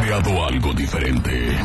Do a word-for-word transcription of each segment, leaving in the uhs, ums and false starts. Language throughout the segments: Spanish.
creado algo diferente.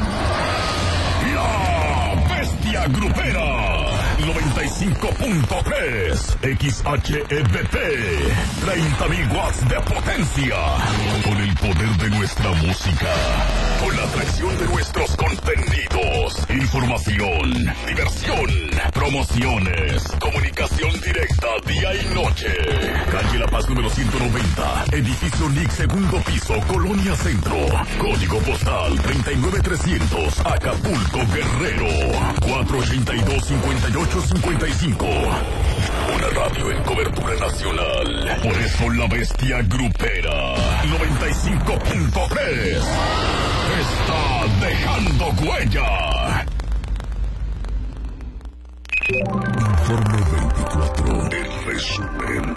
La Bestia Grupera. noventa y cinco punto tres X H E B P, treinta mil watts de potencia, con el poder de nuestra música, con la atracción de nuestros contenidos, información, diversión, promociones, comunicación directa día y noche. Calle La Paz número ciento noventa, edificio N I C, segundo piso, Colonia Centro, código postal treinta y nueve trescientos, Acapulco, Guerrero, cuatro ochenta y dos, cincuenta y ocho cincuenta y cinco. Una radio en cobertura nacional. Por eso la Bestia Grupera noventa y cinco punto tres está dejando huella. Informe veinticuatro, el resumen.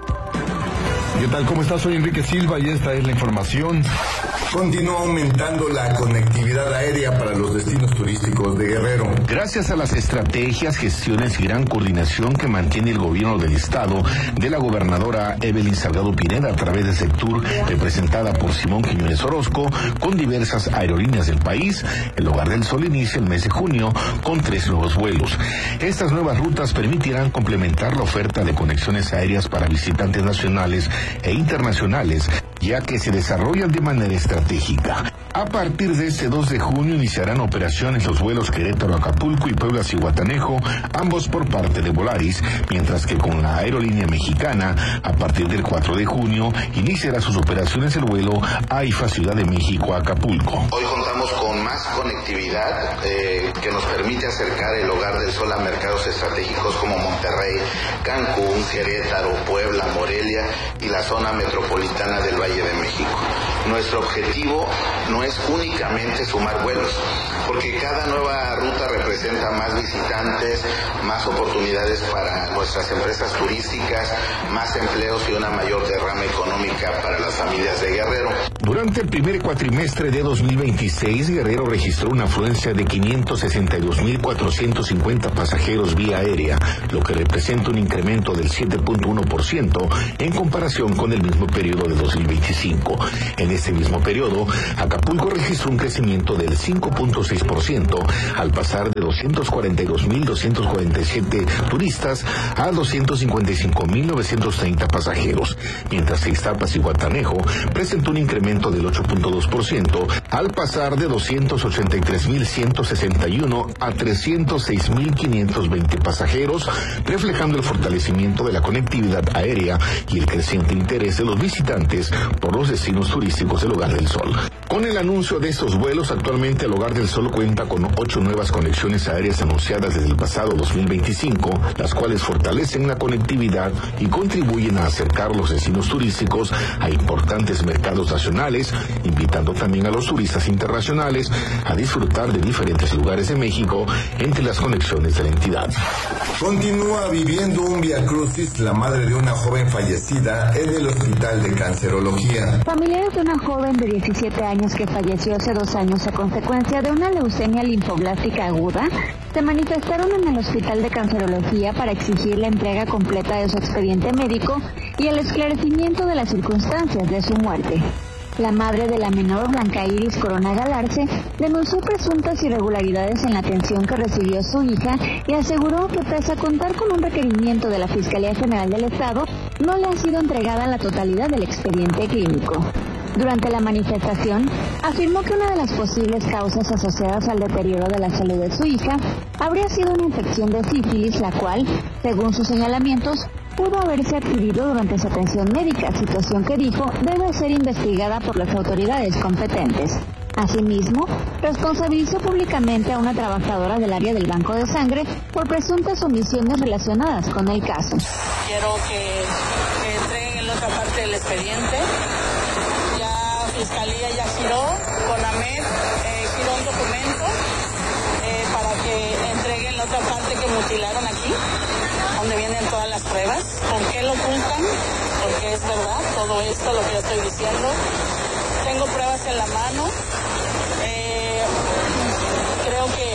¿Qué tal? ¿Cómo estás? Soy Enrique Silva y esta es la información. Continúa aumentando la conectividad aérea para los destinos turísticos de Guerrero. Gracias a las estrategias, gestiones y gran coordinación que mantiene el gobierno del estado de la gobernadora Evelyn Salgado Pineda a través de Sectur, representada por Simón Quiñones Orozco, con diversas aerolíneas del país, el Hogar del Sol inicia el mes de junio con tres nuevos vuelos. Estas nuevas rutas permitirán complementar la oferta de conexiones aéreas para visitantes nacionales e internacionales, ya que se desarrollan de manera estratégica. A partir de este dos de junio iniciarán operaciones los vuelos Querétaro-Acapulco y Puebla-Cihuatanejo, ambos por parte de Volaris, mientras que con la aerolínea mexicana, a partir del cuatro de junio, iniciará sus operaciones el vuelo AIFA Ciudad de México-Acapulco. Hoy contamos con más conectividad eh, que nos permite acercar el Hogar del Sol a mercados estratégicos como Monterrey, Cancún, Querétaro, Puebla, Morelia y la zona metropolitana del Valle de México. Nuestro objetivo no es únicamente sumar vuelos, porque cada nueva ruta representa más visitantes, más oportunidades para nuestras empresas turísticas, más empleos y una mayor derrama económica para las familias de Guerrero. Durante el primer cuatrimestre de dos mil veintiséis, Guerrero registró una afluencia de quinientos sesenta y dos mil cuatrocientos cincuenta pasajeros vía aérea, lo que representa un incremento del siete punto uno por ciento en comparación con el mismo periodo de dos mil veinticinco. En este mismo periodo, Acapulco registró un crecimiento del cinco punto seis por ciento al pasar de doscientos cuarenta y dos mil doscientos cuarenta y siete turistas a doscientos cincuenta y cinco mil novecientos treinta pasajeros, mientras que Ixtapas y Guatanejo presentó un incremento del ocho punto dos por ciento al pasar de doscientos ochenta y tres mil ciento sesenta y uno a trescientos seis mil quinientos veinte pasajeros, reflejando el fortalecimiento de la conectividad aérea y el creciente interés de los visitantes por los destinos turísticos del Hogar del Sol. Con el anuncio de estos vuelos, actualmente el Hogar del Sol cuenta con ocho nuevas conexiones aéreas anunciadas desde el pasado dos mil veinticinco, las cuales fortalecen la conectividad y contribuyen a acercar los destinos turísticos a importantes mercados nacionales, invitando también a los turistas internacionales a disfrutar de diferentes lugares de México entre las conexiones de la entidad. Continúa viviendo un viacrucis la madre de una joven fallecida en el Hospital de Cancerología. Familiares de una joven de diecisiete años que falleció hace dos años a consecuencia de una leucemia linfoblástica aguda se manifestaron en el Hospital de Cancerología para exigir la entrega completa de su expediente médico y el esclarecimiento de las circunstancias de su muerte. La madre de la menor, Blanca Iris Corona Galarce, denunció presuntas irregularidades en la atención que recibió su hija y aseguró que pese a contar con un requerimiento de la Fiscalía General del Estado, no le ha sido entregada la totalidad del expediente clínico. Durante la manifestación, afirmó que una de las posibles causas asociadas al deterioro de la salud de su hija habría sido una infección de sífilis, la cual, según sus señalamientos, pudo haberse adquirido durante su atención médica, situación que dijo debe ser investigada por las autoridades competentes. Asimismo, responsabilizó públicamente a una trabajadora del área del Banco de Sangre por presuntas omisiones relacionadas con el caso. Quiero que, que entreguen en la otra parte del expediente. Ya Fiscalía ya giró, CONAMED eh, giró un documento eh, para que entreguen la otra parte que mutilaron aquí, donde vienen todas las pruebas. ¿Con qué lo ocultan? Porque es verdad todo esto, lo que yo estoy diciendo. Tengo pruebas en la mano. Eh, creo que,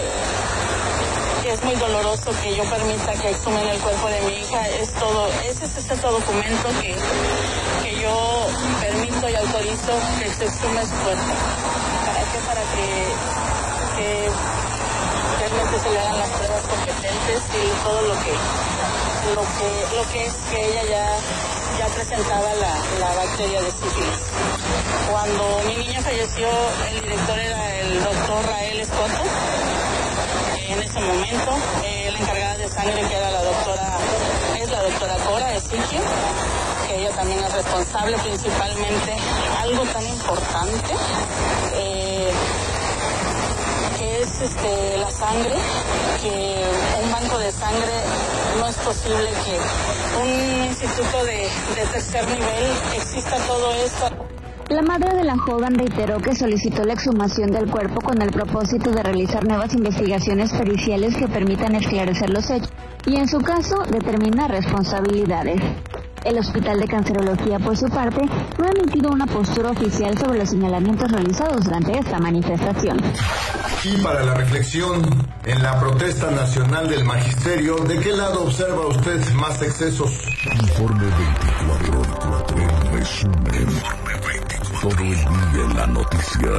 que es muy doloroso que yo permita que exhumen el cuerpo de mi hija. Es todo, ese es este documento que, que yo permito y autorizo que se exhume su cuerpo. Para qué? Para que, que realmente se le hagan las pruebas competentes y todo lo que lo que lo que es que ella ya ya presentaba la, la bacteria de sífilis. Cuando mi niña falleció, el director era el doctor Rael Escoto. En ese momento, eh, la encargada de sangre, que era la doctora, es la doctora Cora Ezequiel, que ella también es responsable principalmente, algo tan importante, eh, que es este, la sangre, que un banco de sangre no es posible que un instituto de, de tercer nivel exista todo esto. La madre de la joven reiteró que solicitó la exhumación del cuerpo con el propósito de realizar nuevas investigaciones periciales que permitan esclarecer los hechos y, en su caso, determinar responsabilidades. El Hospital de Cancerología, por su parte, no ha emitido una postura oficial sobre los señalamientos realizados durante esta manifestación. Y para la reflexión, en la protesta nacional del magisterio, ¿de qué lado observa usted más excesos? Informe veinticuatro, en resumen, todo el día en la noticia.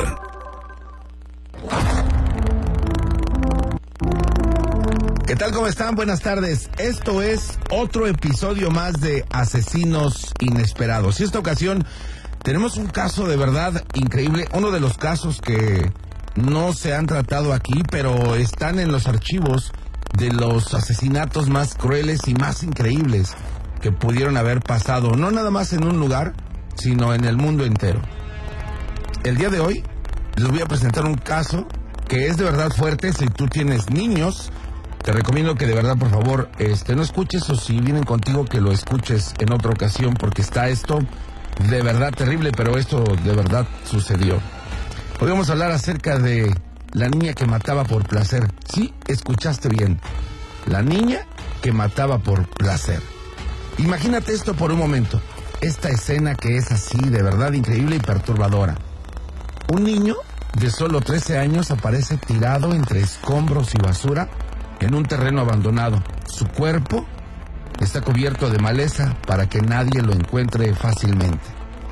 ¿Qué tal? ¿Cómo están? Buenas tardes. Esto es otro episodio más de Asesinos Inesperados. Y esta ocasión tenemos un caso de verdad increíble, uno de los casos que no se han tratado aquí, pero están en los archivos de los asesinatos más crueles y más increíbles que pudieron haber pasado, no nada más en un lugar, sino en el mundo entero. El día de hoy les voy a presentar un caso que es de verdad fuerte. Si tú tienes niños, te recomiendo que de verdad, por favor, este, no escuches, o si vienen contigo, que lo escuches en otra ocasión, porque está esto de verdad terrible, pero esto de verdad sucedió. Hoy vamos a hablar acerca de la niña que mataba por placer. Sí, escuchaste bien. La niña que mataba por placer. Imagínate esto por un momento. Esta escena que es así, de verdad increíble y perturbadora. Un niño de solo trece años aparece tirado entre escombros y basura en un terreno abandonado. Su cuerpo está cubierto de maleza para que nadie lo encuentre fácilmente.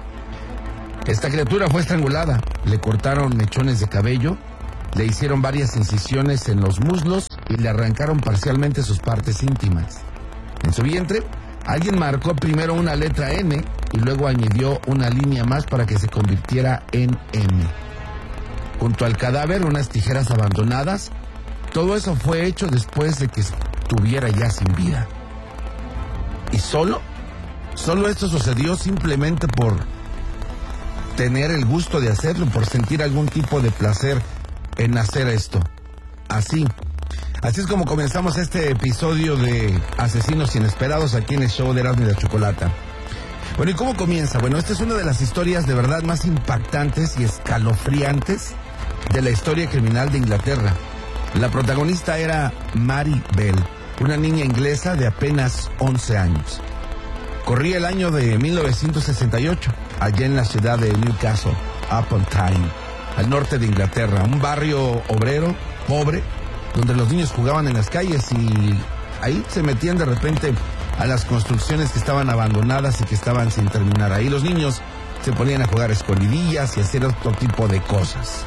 Esta criatura fue estrangulada, le cortaron mechones de cabello, le hicieron varias incisiones en los muslos y le arrancaron parcialmente sus partes íntimas. En su vientre, alguien marcó primero una letra N y luego añadió una línea más para que se convirtiera en M. Junto al cadáver, unas tijeras abandonadas. Todo eso fue hecho después de que estuviera ya sin vida. Y solo, solo esto sucedió simplemente por tener el gusto de hacerlo, por sentir algún tipo de placer en hacer esto. Así, así es como comenzamos este episodio de Asesinos Inesperados aquí en el show de Erasmo y la Chocolata. Bueno, ¿y cómo comienza? Bueno, esta es una de las historias de verdad más impactantes y escalofriantes de la historia criminal de Inglaterra. La protagonista era Mary Bell, una niña inglesa de apenas once años. Corría el año de mil novecientos sesenta y ocho, allá en la ciudad de Newcastle upon Tyne, al norte de Inglaterra, un barrio obrero, pobre, donde los niños jugaban en las calles y ahí se metían de repente a las construcciones que estaban abandonadas y que estaban sin terminar. Ahí los niños se ponían a jugar escondidillas y a hacer otro tipo de cosas.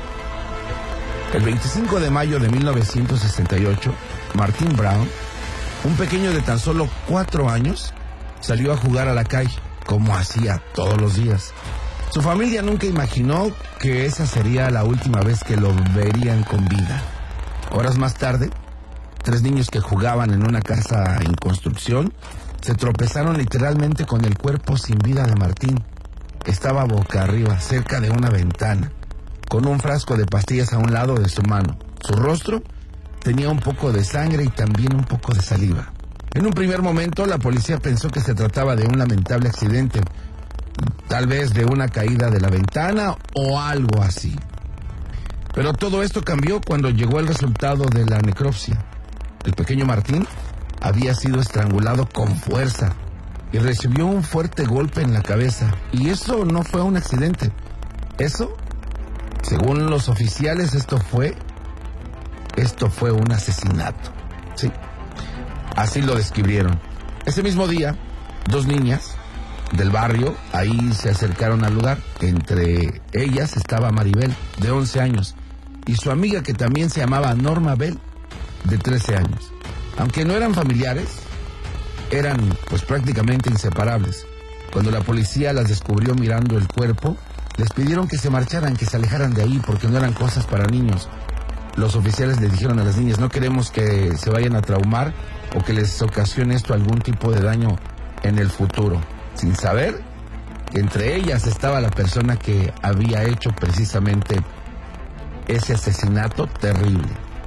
El veinticinco de mayo de mil novecientos sesenta y ocho, Martin Brown, un pequeño de tan solo cuatro años, salió a jugar a la calle, como hacía todos los días. Su familia nunca imaginó que esa sería la última vez que lo verían con vida. Horas más tarde, tres niños que jugaban en una casa en construcción se tropezaron literalmente con el cuerpo sin vida de Martín. Estaba boca arriba, cerca de una ventana, con un frasco de pastillas a un lado de su mano. Su rostro tenía un poco de sangre y también un poco de saliva. En un primer momento, la policía pensó que se trataba de un lamentable accidente, tal vez de una caída de la ventana o algo así. Pero todo esto cambió cuando llegó el resultado de la necropsia. El pequeño Martín había sido estrangulado con fuerza y recibió un fuerte golpe en la cabeza. Y eso no fue un accidente. Eso, según los oficiales, esto fue, esto fue un asesinato. Sí. Así lo describieron. Ese mismo día, dos niñas, del barrio, ahí se acercaron al lugar. Entre ellas estaba Maribel, de once años, y su amiga, que también se llamaba Norma Bell, de trece años. Aunque no eran familiares, eran pues prácticamente inseparables. Cuando la policía las descubrió mirando el cuerpo, les pidieron que se marcharan, que se alejaran de ahí, porque no eran cosas para niños. Los oficiales les dijeron a las niñas: no queremos que se vayan a traumar o que les ocasione esto algún tipo de daño en el futuro, sin saber que entre ellas estaba la persona que había hecho precisamente ese asesinato terrible.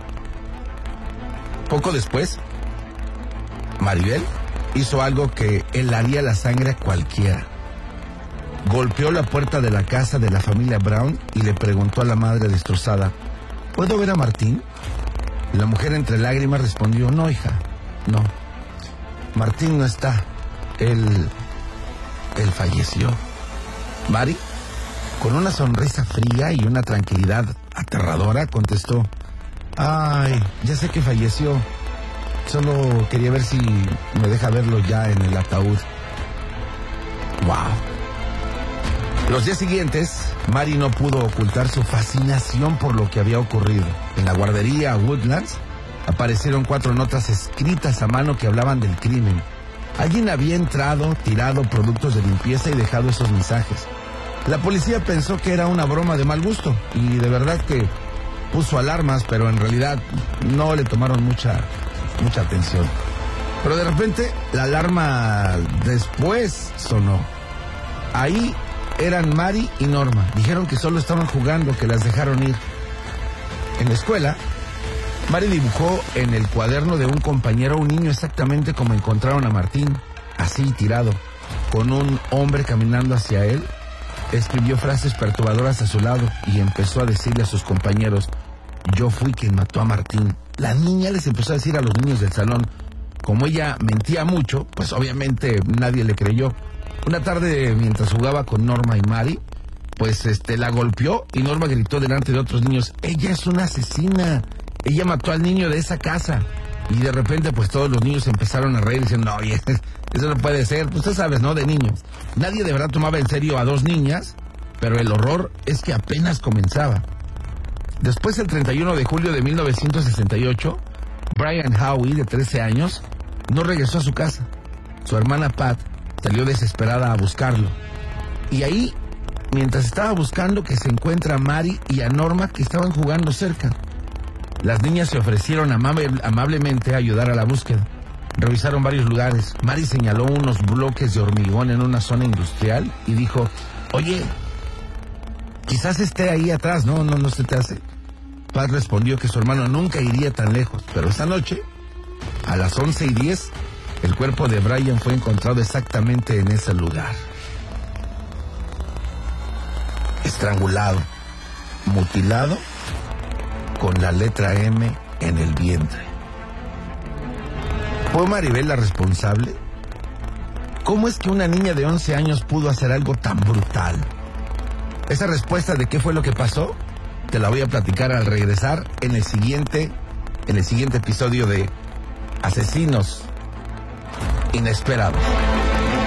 Poco después, Maribel hizo algo que helaría la sangre a cualquiera. Golpeó la puerta de la casa de la familia Brown y le preguntó a la madre destrozada: ¿puedo ver a Martín? La mujer, entre lágrimas, respondió: no, hija, no. Martín no está. Él... él falleció. Mari, con una sonrisa fría y una tranquilidad aterradora, contestó: ay, ya sé que falleció. Solo quería ver si me deja verlo ya en el ataúd. Wow. Los días siguientes, Mari no pudo ocultar su fascinación por lo que había ocurrido. En la guardería Woodlands aparecieron cuatro notas escritas a mano que hablaban del crimen. Alguien había entrado, tirado productos de limpieza y dejado esos mensajes. La policía pensó que era una broma de mal gusto y de verdad que puso alarmas, pero en realidad no le tomaron mucha, mucha atención. Pero de repente la alarma después sonó. Ahí eran Mari y Norma. Dijeron que solo estaban jugando, que las dejaron ir. En la escuela, Mari dibujó en el cuaderno de un compañero un niño exactamente como encontraron a Martín, así tirado, con un hombre caminando hacia él. Escribió frases perturbadoras a su lado y empezó a decirle a sus compañeros: yo fui quien mató a Martín. La niña les empezó a decir a los niños del salón. Como ella mentía mucho, pues obviamente nadie le creyó. Una tarde, mientras jugaba con Norma y Mari, pues este la golpeó y Norma gritó delante de otros niños: ella es una asesina, ella mató al niño de esa casa. Y de repente pues todos los niños empezaron a reír diciendo: oye, eso no puede ser. Pues tú sabes, ¿no? De niños. Nadie de verdad tomaba en serio a dos niñas, pero el horror es que apenas comenzaba. Después, el treinta y uno de julio de mil novecientos sesenta y ocho, Brian Howie, de trece años, no regresó a su casa. Su hermana Pat salió desesperada a buscarlo. Y ahí, mientras estaba buscando, que se encuentra a Mari y a Norma, que estaban jugando cerca. Las niñas se ofrecieron amable, amablemente a ayudar a la búsqueda. Revisaron varios lugares. Mari señaló unos bloques de hormigón en una zona industrial y dijo: oye, quizás esté ahí atrás, ¿no? No, no se te hace. Pat respondió que su hermano nunca iría tan lejos, pero esa noche, a las once y diez, el cuerpo de Brian fue encontrado exactamente en ese lugar. Estrangulado, mutilado, con la letra M en el vientre. ¿Fue Maribel la responsable? ¿Cómo es que una niña de once años pudo hacer algo tan brutal? Esa respuesta de qué fue lo que pasó, te la voy a platicar al regresar en el siguiente, en el siguiente episodio de Asesinos Inesperados.